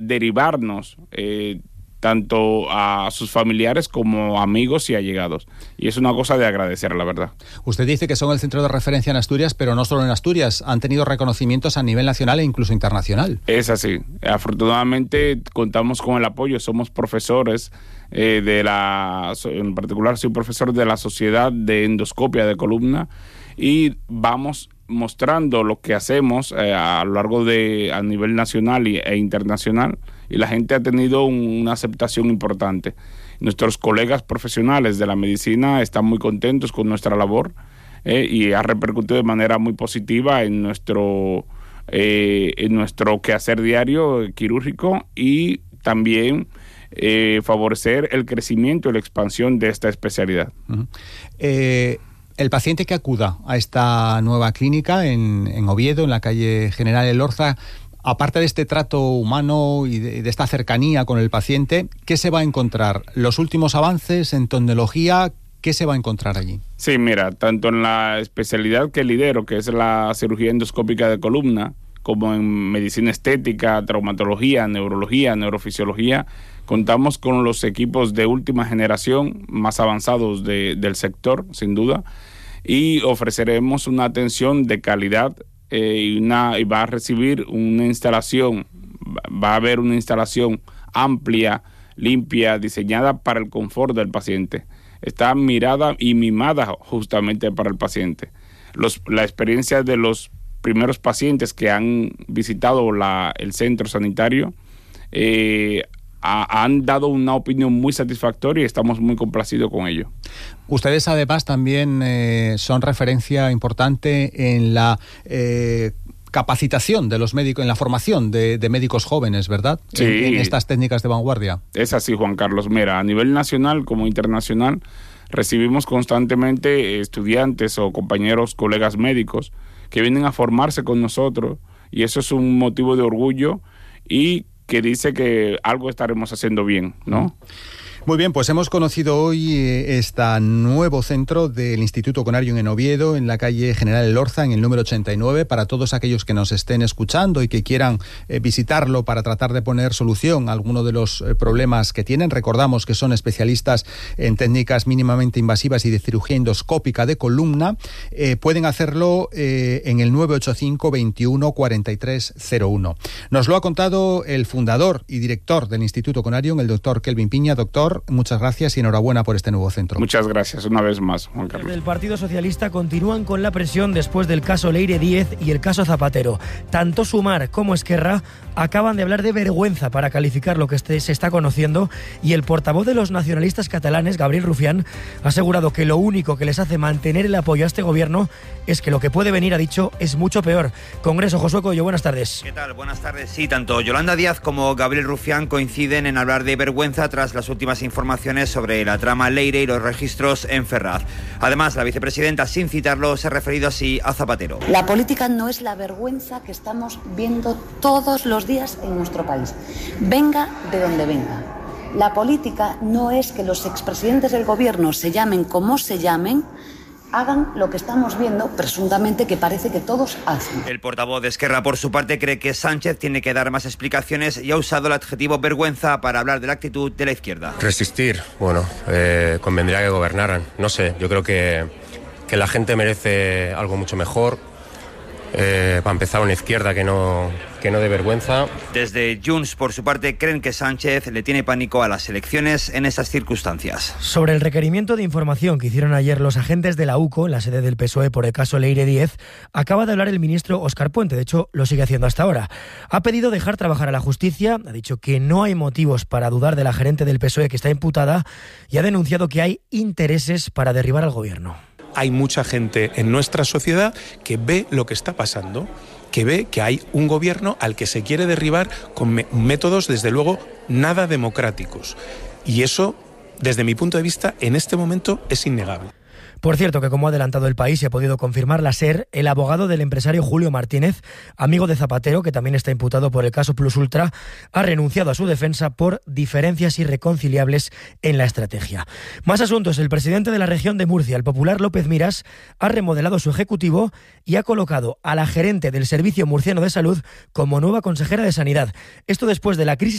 derivarnos tanto a sus familiares como amigos y allegados. Y es una cosa de agradecer, la verdad. Usted dice que son el centro de referencia en Asturias, pero no solo en Asturias. Han tenido reconocimientos a nivel nacional e incluso internacional. Es así. Afortunadamente contamos con el apoyo. Somos profesores en particular soy profesor de la Sociedad de Endoscopia de Columna, y vamos mostrando lo que hacemos a lo largo a nivel nacional e internacional, y la gente ha tenido una aceptación importante. Nuestros colegas profesionales de la medicina están muy contentos con nuestra labor y ha repercutido de manera muy positiva en nuestro quehacer diario quirúrgico, y también favorecer el crecimiento y la expansión de esta especialidad. Uh-huh. El paciente que acuda a esta nueva clínica en Oviedo, en la calle General Elorza, aparte de este trato humano y de esta cercanía con el paciente, ¿qué se va a encontrar? ¿Los últimos avances en tecnología? ¿Qué se va a encontrar allí? Sí, mira, tanto en la especialidad que lidero, que es la cirugía endoscópica de columna, como en medicina estética, traumatología, neurología, neurofisiología, contamos con los equipos de última generación más avanzados del sector, sin duda, y ofreceremos una atención de calidad y va a recibir una instalación, va a haber una instalación amplia, limpia, diseñada para el confort del paciente. Está mirada y mimada justamente para el paciente. La experiencia de los primeros pacientes que han visitado el centro sanitario han dado una opinión muy satisfactoria y estamos muy complacidos con ello. Ustedes además también son referencia importante en la capacitación de los médicos, en la formación de médicos jóvenes, ¿verdad? Sí. En estas técnicas de vanguardia. Es así, Juan Carlos. Mira, a nivel nacional como internacional recibimos constantemente estudiantes o compañeros, colegas médicos que vienen a formarse con nosotros, y eso es un motivo de orgullo y que dice que algo estaremos haciendo bien, ¿no? Muy bien, pues hemos conocido hoy este nuevo centro del Instituto Conarium en Oviedo, en la calle General Elorza, en el número 89. Para todos aquellos que nos estén escuchando y que quieran visitarlo para tratar de poner solución a alguno de los problemas que tienen, recordamos que son especialistas en técnicas mínimamente invasivas y de cirugía endoscópica de columna. Pueden hacerlo en el 985 21 43 01. Nos lo ha contado el fundador y director del Instituto Conarium, el doctor Kelvin Piña. Doctor, muchas gracias y enhorabuena por este nuevo centro. Muchas gracias una vez más, Juan Carlos. Desde el Partido Socialista continúan con la presión después del caso Leire Díez y el caso Zapatero. Tanto Sumar como Esquerra acaban de hablar de vergüenza para calificar lo que se está conociendo, y el portavoz de los nacionalistas catalanes, Gabriel Rufián, ha asegurado que lo único que les hace mantener el apoyo a este gobierno es que lo que puede venir, ha dicho, es mucho peor. Congreso, Josué Coello, buenas tardes. ¿Qué tal? Buenas tardes. Sí, tanto Yolanda Díaz como Gabriel Rufián coinciden en hablar de vergüenza tras las últimas informaciones sobre la trama Leire y los registros en Ferraz. Además, la vicepresidenta, sin citarlo, se ha referido así a Zapatero. La política no es la vergüenza que estamos viendo todos los días en nuestro país, venga de donde venga. La política no es que los expresidentes del gobierno, se llamen como se llamen, hagan lo que estamos viendo, presuntamente, que parece que todos hacen. El portavoz de Esquerra, por su parte, cree que Sánchez tiene que dar más explicaciones y ha usado el adjetivo vergüenza para hablar de la actitud de la izquierda. Resistir, bueno, convendría que gobernaran. No sé, yo creo que la gente merece algo mucho mejor. Para empezar, una izquierda que no dé vergüenza. Desde Junts, por su parte, creen que Sánchez le tiene pánico a las elecciones en esas circunstancias. Sobre el requerimiento de información que hicieron ayer los agentes de la UCO, en la sede del PSOE, por el caso Leire Díez, acaba de hablar el ministro Óscar Puente. De hecho, lo sigue haciendo hasta ahora. Ha pedido dejar trabajar a la justicia, ha dicho que no hay motivos para dudar de la gerente del PSOE que está imputada, y ha denunciado que hay intereses para derribar al gobierno. Hay mucha gente en nuestra sociedad que ve lo que está pasando, que ve que hay un gobierno al que se quiere derribar con métodos, desde luego, nada democráticos. Y eso, desde mi punto de vista, en este momento es innegable. Por cierto, que como ha adelantado El País y ha podido confirmar la SER, el abogado del empresario Julio Martínez, amigo de Zapatero, que también está imputado por el caso Plus Ultra, ha renunciado a su defensa por diferencias irreconciliables en la estrategia. Más asuntos. El presidente de la región de Murcia, el popular López Miras, ha remodelado su ejecutivo y ha colocado a la gerente del Servicio Murciano de Salud como nueva consejera de Sanidad. Esto después de la crisis